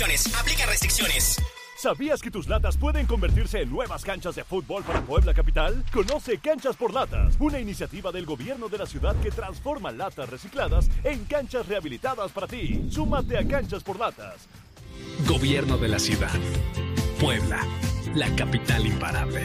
Aplica restricciones. ¿Sabías que tus latas pueden convertirse en nuevas canchas de fútbol para Puebla Capital? Conoce Canchas por Latas, una iniciativa del gobierno de la ciudad que transforma latas recicladas en canchas rehabilitadas para ti. Súmate a Canchas por Latas. Gobierno de la ciudad. Puebla, la capital imparable.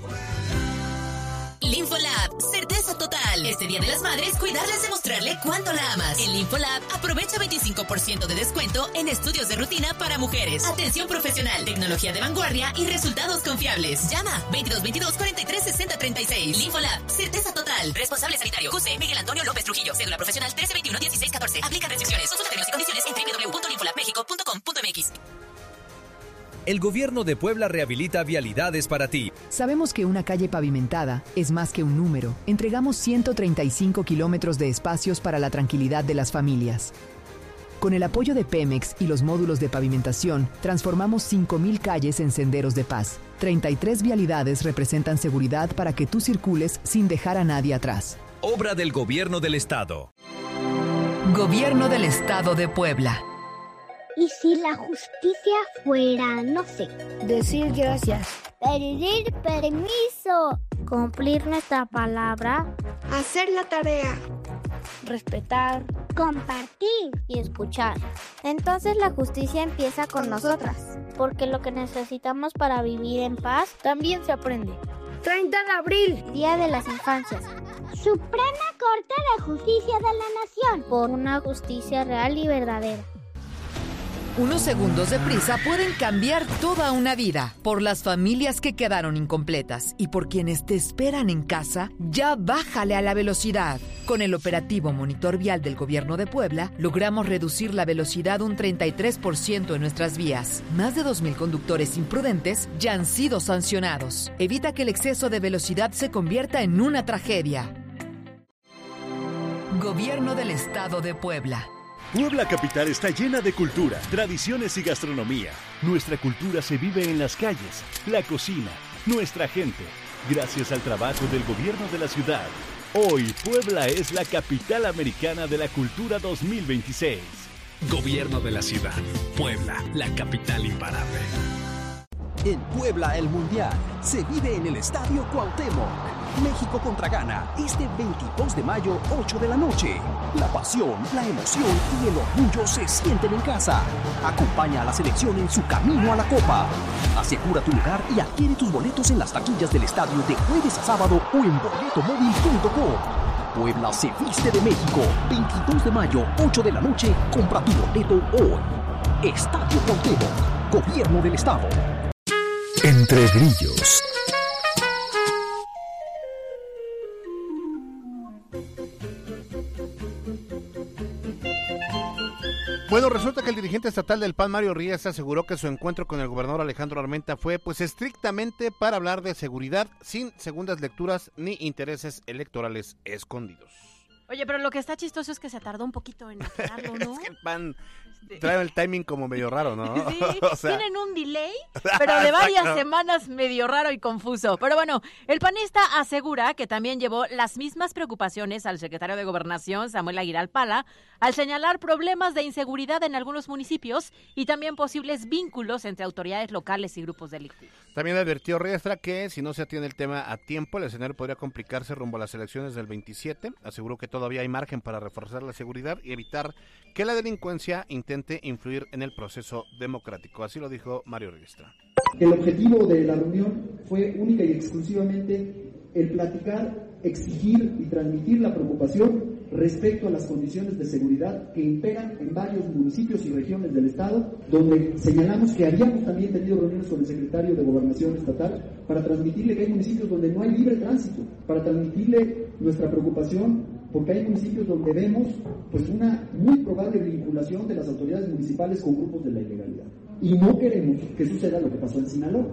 Linfolab, certeza total. Este Día de las Madres, cuidarla es demostrarle cuánto la amas. En Linfolab, aprovecha 25% de descuento en estudios de rutina para mujeres. Atención profesional, tecnología de vanguardia y resultados confiables. Llama 2222-436036. Linfolab, certeza total. Responsable sanitario, QC Miguel Antonio López Trujillo. Cédula profesional 1321-1614. Aplican restricciones. Consulta términos y condiciones en www.linfolabmexico.com.mx. El gobierno de Puebla rehabilita vialidades para ti. Sabemos que una calle pavimentada es más que un número. Entregamos 135 kilómetros de espacios para la tranquilidad de las familias. Con el apoyo de Pemex y los módulos de pavimentación, transformamos 5,000 calles en senderos de paz. 33 vialidades representan seguridad para que tú circules sin dejar a nadie atrás. Obra del Gobierno del Estado. Gobierno del Estado de Puebla. ¿Y si la justicia fuera, no sé, decir gracias, pedir permiso, cumplir nuestra palabra, hacer la tarea, respetar, compartir y escuchar? Entonces la justicia empieza con nosotras, porque lo que necesitamos para vivir en paz también se aprende. 30 de abril, Día de las Infancias. Suprema Corte de Justicia de la Nación, por una justicia real y verdadera. Unos segundos de prisa pueden cambiar toda una vida. Por las familias que quedaron incompletas y por quienes te esperan en casa, ya bájale a la velocidad. Con el operativo Monitor Vial del Gobierno de Puebla, logramos reducir la velocidad un 33% en nuestras vías. Más de 2,000 conductores imprudentes ya han sido sancionados. Evita que el exceso de velocidad se convierta en una tragedia. Gobierno del Estado de Puebla. Puebla Capital está llena de cultura, tradiciones y gastronomía. Nuestra cultura se vive en las calles, la cocina, nuestra gente. Gracias al trabajo del gobierno de la ciudad. Hoy, Puebla es la capital americana de la cultura 2026. Gobierno de la ciudad. Puebla, la capital imparable. En Puebla, el Mundial se vive en el Estadio Cuauhtémoc. México contra Ghana, este 22 de mayo, 8 de la noche. La pasión, la emoción y el orgullo se sienten en casa. Acompaña a la selección en su camino a la Copa. Asegura tu lugar y adquiere tus boletos en las taquillas del estadio de jueves a sábado o en boletomóvil.com. Puebla se viste de México. 22 de mayo, 8 de la noche. Compra tu boleto hoy. Estadio Cuauhtémoc, Gobierno del Estado. Entre Grillos. Bueno, resulta que el dirigente estatal del PAN, Mario Ríos, aseguró que su encuentro con el gobernador Alejandro Armenta fue pues estrictamente para hablar de seguridad, sin segundas lecturas ni intereses electorales escondidos. Oye, pero lo que está chistoso es que se tardó un poquito en aclararlo, ¿no? Es que el PAN trae el timing como medio raro, ¿no? Sí, o sea, tienen un delay, pero de varias semanas medio raro y confuso. Pero bueno, el panista asegura que también llevó las mismas preocupaciones al secretario de Gobernación, Samuel Aguilar Pala, al señalar problemas de inseguridad en algunos municipios y también posibles vínculos entre autoridades locales y grupos delictivos. También advirtió Riestra que si no se atiende el tema a tiempo, el escenario podría complicarse rumbo a las elecciones del 27. Aseguró que todavía hay margen para reforzar la seguridad y evitar que la delincuencia intente influir en el proceso democrático. Así lo dijo Mario Riestra. El objetivo de la reunión fue única y exclusivamente el platicar, exigir y transmitir la preocupación respecto a las condiciones de seguridad que imperan en varios municipios y regiones del estado, donde señalamos que habíamos también tenido reuniones con el secretario de Gobernación estatal para transmitirle que hay municipios donde no hay libre tránsito, para transmitirle nuestra preocupación porque hay municipios donde vemos pues una muy probable vinculación de las autoridades municipales con grupos de la ilegalidad. Y no queremos que suceda lo que pasó en Sinaloa.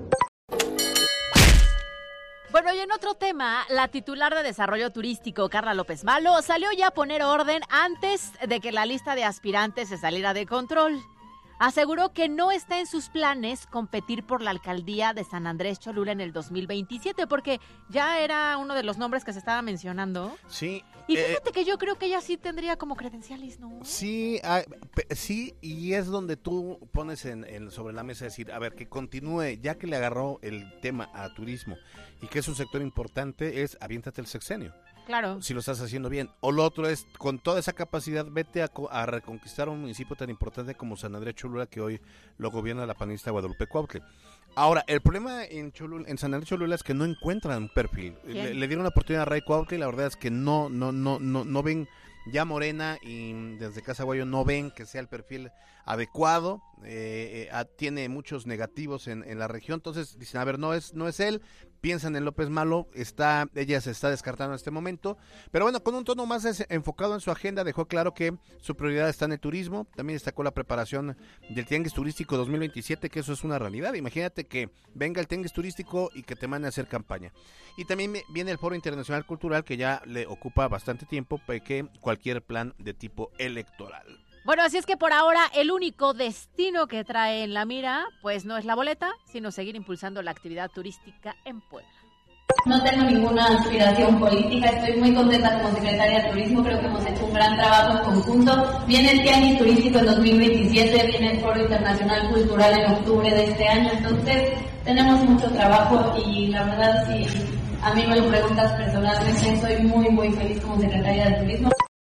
Bueno, y en otro tema, la titular de Desarrollo Turístico, Carla López Malo, salió ya a poner orden antes de que la lista de aspirantes se saliera de control. aseguró que no está en sus planes competir por la alcaldía de San Andrés Cholula en el 2027, porque ya era uno de los nombres que se estaba mencionando. Sí. Y fíjate que yo creo que ella sí tendría como credenciales, ¿no? Sí, sí, y es donde tú pones sobre la mesa decir, a ver, que continúe, ya que le agarró el tema a turismo y que es un sector importante, aviéntate el sexenio. Claro. Si lo estás haciendo bien. O lo otro es, con toda esa capacidad, vete a reconquistar un municipio tan importante como San Andrés Cholula, que hoy lo gobierna la panista Guadalupe Cuautle. Ahora, el problema en San Andrés Cholula es que no encuentran un perfil. Le dieron la oportunidad a Ray Cuautle y la verdad es que no ven ya Morena y desde Casa Guayo no ven que sea el perfil adecuado. Tiene muchos negativos en la región, entonces dicen, a ver, no es él. Piensan en López Malo, ella se está descartando en este momento, pero bueno, con un tono más enfocado en su agenda, dejó claro que su prioridad está en el turismo. También destacó la preparación del Tianguis Turístico 2027, que eso es una realidad. Imagínate que venga el Tianguis Turístico y que te mande a hacer campaña. Y también viene el Foro Internacional Cultural, que ya le ocupa bastante tiempo que cualquier plan de tipo electoral. Bueno, así es que por ahora el único destino que trae en la mira, pues no es la boleta, sino seguir impulsando la actividad turística en Puebla. No tengo ninguna aspiración política, estoy muy contenta como secretaria de Turismo, creo que hemos hecho un gran trabajo en conjunto. Viene el Tianguis Turístico en 2027, viene el Foro Internacional Cultural en octubre de este año, entonces tenemos mucho trabajo y la verdad, si a mí me lo preguntas personalmente, soy muy, muy feliz como secretaria de Turismo.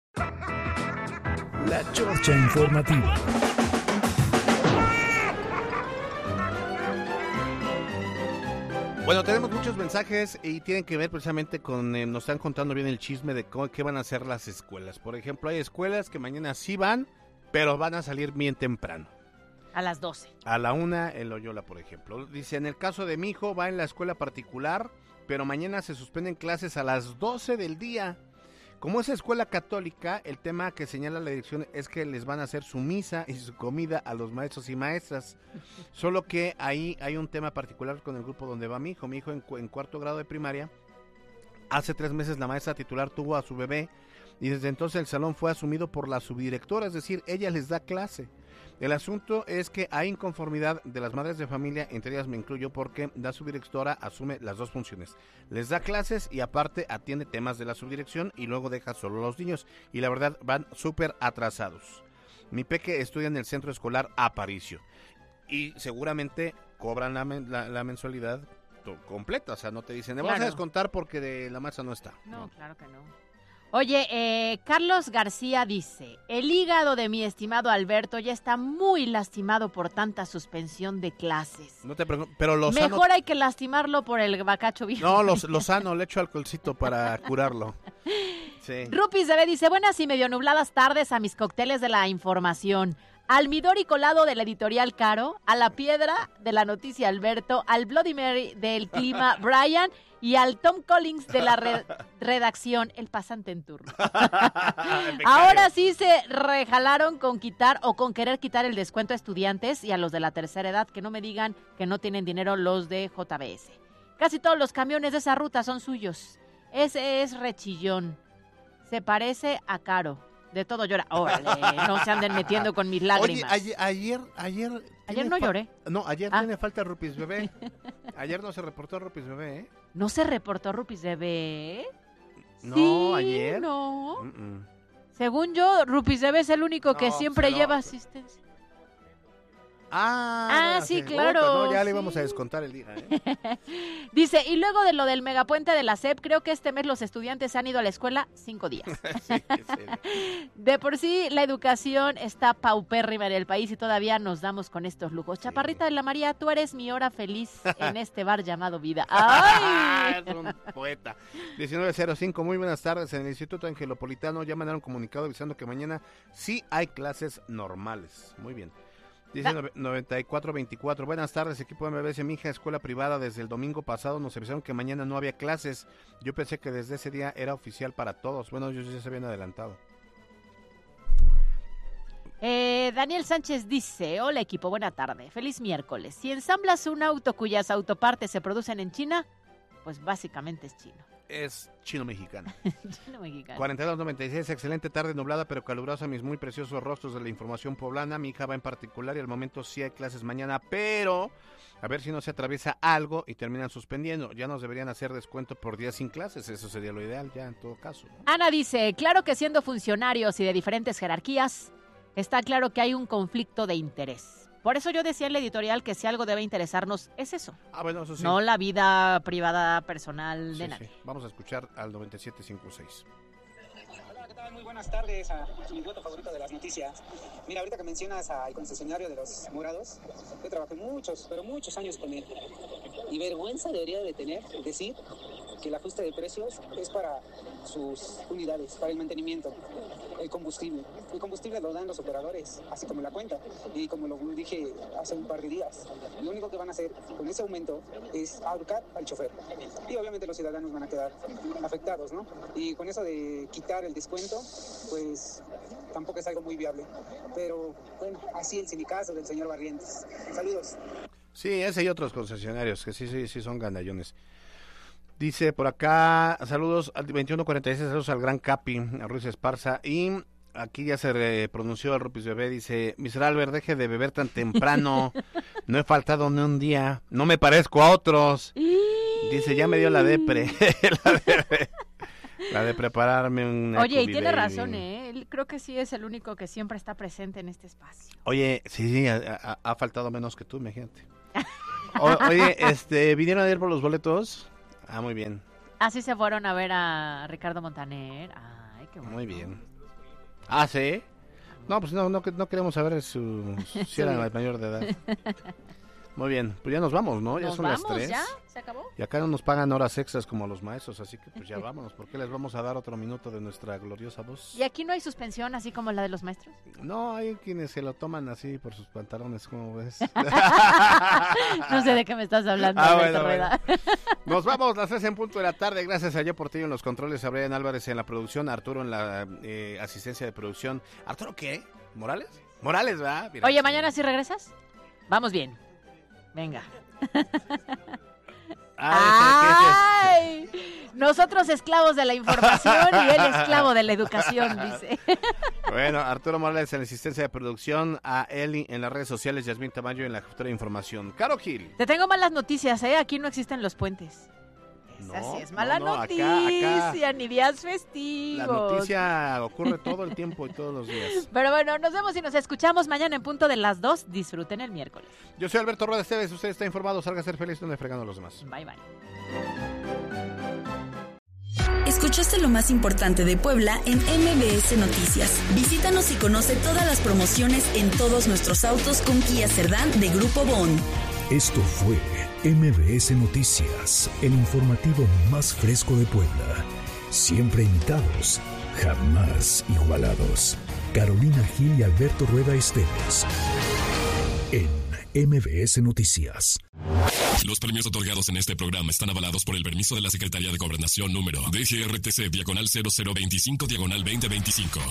La Chorcha Informativa. Bueno, tenemos muchos mensajes y tienen que ver precisamente con, nos están contando bien el chisme de qué van a hacer las escuelas. Por ejemplo, hay escuelas que mañana sí van, pero van a salir bien temprano. A las 12. A la 1 en Loyola, por ejemplo. Dice, en el caso de mi hijo, va en la escuela particular, pero mañana se suspenden clases a las 12 del día. Como es escuela católica, el tema que señala la dirección es que les van a hacer su misa y su comida a los maestros y maestras. Solo que ahí hay un tema particular con el grupo donde va mi hijo. Mi hijo en cuarto grado de primaria, hace 3 meses la maestra titular tuvo a su bebé y desde entonces el salón fue asumido por la subdirectora, es decir, ella les da clase. El asunto es que hay inconformidad de las madres de familia, entre ellas me incluyo, porque la subdirectora asume las dos funciones. Les da clases y aparte atiende temas de la subdirección y luego deja solo a los niños. Y la verdad van súper atrasados. Mi peque estudia en el centro escolar Aparicio y seguramente cobran la mensualidad completa. O sea, no te dicen, le vamos a descontar porque de la masa no está. No, claro que no. Oye, Carlos García dice, el hígado de mi estimado Alberto ya está muy lastimado por tanta suspensión de clases. No te pregunto, pero mejor hay que lastimarlo por el bacacho viejo. No, lo sano, le echo alcoholcito para curarlo. Sí. Rupis Bebé dice, buenas y medio nubladas tardes a mis cócteles de la información. Al Midori Colado de la editorial Caro, a la Piedra de la noticia Alberto, al Bloody Mary del clima Brian y al Tom Collins de la redacción El Pasante en Turno. Ahora sí se rejalaron con querer quitar el descuento a estudiantes y a los de la tercera edad, que no me digan que no tienen dinero los de JBS. Casi todos los camiones de esa ruta son suyos. Ese es rechillón. Se parece a Caro. De todo llora. Órale, no se anden metiendo con mis lágrimas. Oye, ayer no lloré. No, ayer tiene falta Rupis Bebé. Ayer no se reportó Rupis Bebé, ¿eh? ¿No se reportó Rupis Bebé? No, sí, ayer. No. Según yo, Rupis Bebé es el único que siempre lleva asistencia. Sí, claro. No, ya le íbamos a descontar el día, ¿eh? Dice, y luego de lo del megapuente de la SEP, creo que este mes los estudiantes han ido a la escuela 5 días. Sí. De por sí, la educación está paupérrima en el país y todavía nos damos con estos lujos. Chaparrita de la María, tú eres mi hora feliz en este bar llamado vida. ¡Ay! Es un poeta. 19:05, muy buenas tardes. En el Instituto Angelopolitano ya mandaron comunicado avisando que mañana sí hay clases normales. Muy bien. Dice 9424, buenas tardes, equipo de MBS, mi hija escuela privada desde el domingo pasado nos avisaron que mañana no había clases, yo pensé que desde ese día era oficial para todos, bueno, ellos ya se habían adelantado. Daniel Sánchez dice, hola equipo, buena tarde, feliz miércoles, si ensamblas un auto cuyas autopartes se producen en China, pues básicamente es chino. es chino-mexicano. Chino-mexicano. 42.96, excelente tarde nublada pero calurosa, mis muy preciosos rostros de la información poblana. Mi hija va en particular y al momento sí hay clases mañana, pero a ver si no se atraviesa algo y terminan suspendiendo. Ya nos deberían hacer descuento por días sin clases, eso sería lo ideal ya en todo caso, ¿no? Ana dice, claro que siendo funcionarios y de diferentes jerarquías, está claro que hay un conflicto de interés. Por eso yo decía en la editorial que si algo debe interesarnos es eso. Bueno, eso sí. No la vida privada, personal de nadie. Sí. Vamos a escuchar al 97.56. Hola, ¿qué tal? Muy buenas tardes a mi voto favorito de las noticias. Mira, ahorita que mencionas al concesionario de los Morados, yo trabajé muchos años con él. Y vergüenza debería de tener decir que el ajuste de precios es para sus unidades, para el mantenimiento, el combustible. El combustible lo dan los operadores, así como la cuenta. Y como lo dije hace un par de días, lo único que van a hacer con ese aumento es ahorcar al chofer. Y obviamente los ciudadanos van a quedar afectados, ¿no? Y con eso de quitar el descuento, pues tampoco es algo muy viable. Pero bueno, así el sinicazo del señor Barrientos. Saludos. Sí, ese y otros concesionarios que sí son gandallones. Dice por acá, saludos al 2146, saludos al gran Capi, a Ruiz Esparza. Y aquí ya se pronunció el Rupis Bebé, dice, Mr. Albert, deje de beber tan temprano, no he faltado ni un día, no me parezco a otros. Dice, ya me dio la depre, la de prepararme una Oye, y Cubi tiene Baby. razón, Él creo que sí es el único que siempre está presente en este espacio. Oye, sí, ha faltado menos que tú, imagínate. Oye, ¿vinieron ayer por los boletos? Ah, muy bien. Así se fueron a ver a Ricardo Montaner. Ay, qué bueno. Muy bien. Ah, ¿sí? No, pues no queremos saber si era mayor de edad. Muy bien, pues ya nos vamos, ¿no? Ya son las 3. ¿Ya? ¿Se acabó? Y acá no nos pagan horas extras como los maestros, así que pues ya vámonos. ¿Por qué les vamos a dar otro minuto de nuestra gloriosa voz? ¿Y aquí no hay suspensión así como la de los maestros? No, hay quienes se lo toman así por sus pantalones, ¿cómo ves? No sé de qué me estás hablando. Bueno. Nos vamos, las 3 en punto de la tarde. Gracias a Yo Portillo en los controles, a Brian Álvarez en la producción, a Arturo en la asistencia de producción. ¿Arturo qué? ¿Morales? Morales, ¿verdad? Mira, Oye, ¿mañana sí regresas? Vamos bien. Venga. ¡Ay! Nosotros esclavos de la información y él esclavo de la educación, dice. Bueno, Arturo Morales en la asistencia de producción, a Eli en las redes sociales, Yasmín Tamayo en la jefatura de información. Caro Gil. Te tengo malas noticias, Aquí no existen los puentes. Esa sí es mala noticia, acá, ni días festivos. La noticia ocurre todo el tiempo y todos los días. Pero bueno, nos vemos y nos escuchamos mañana en punto de las 2. Disfruten el miércoles. Yo soy Alberto Rueda Esteves, usted está informado, salga a ser feliz donde fregando a los demás. Bye, bye. Escuchaste lo más importante de Puebla en MBS Noticias. Visítanos y conoce todas las promociones en todos nuestros autos con Kia Cerdán de Grupo Bon. Esto fue MBS Noticias, el informativo más fresco de Puebla. Siempre imitados, jamás igualados. Carolina Gil y Alberto Rueda Esteves. En MBS Noticias. Los premios otorgados en este programa están avalados por el permiso de la Secretaría de Gobernación número DGRTC/0025/2025.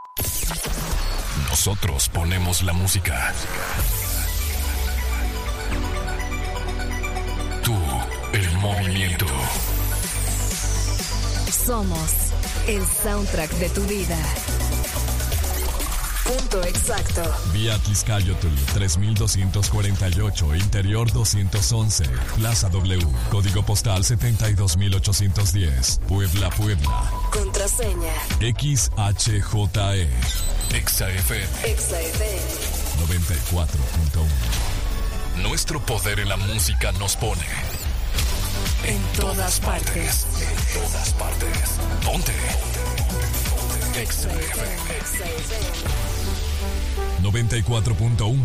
Nosotros ponemos la música. Tú, el movimiento. Somos el soundtrack de tu vida. Punto exacto. Vía Tizcayotl 3248, Interior 211, Plaza W, Código Postal 72810, Puebla, Puebla. Contraseña XHJE. XFM 94.1. Nuestro poder en la música nos pone en todas partes. En todas partes. ¿Dónde? XFM 94.1.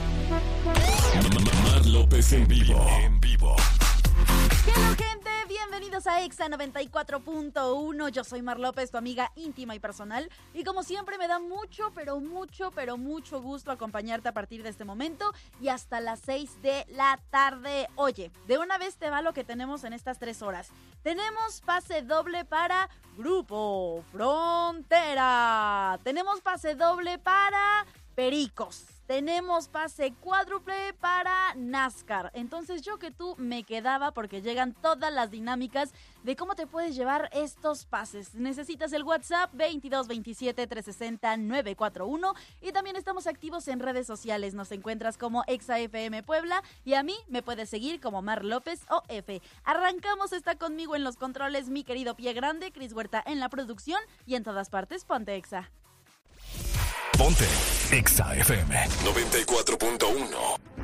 Mar López en vivo. Hello, gente, bienvenidos a Exa 94.1. Yo soy Mar López, tu amiga íntima y personal. Y como siempre me da mucho gusto acompañarte a partir de este momento y hasta las 6 de la tarde. Oye, de una vez te va lo que tenemos en estas 3 horas. Tenemos pase doble para Grupo Frontera. Tenemos pase doble para Pericos. tenemos pase cuádruple para NASCAR. Entonces yo que tú me quedaba porque llegan todas las dinámicas de cómo te puedes llevar estos pases. Necesitas el WhatsApp 2227-360-941 y también estamos activos en redes sociales. Nos encuentras como ExaFM Puebla y a mí me puedes seguir como Mar López OF. Arrancamos, está conmigo en los controles mi querido Pie Grande, Cris Huerta en la producción y en todas partes ponte Exa. Ponte Exa FM 94.1.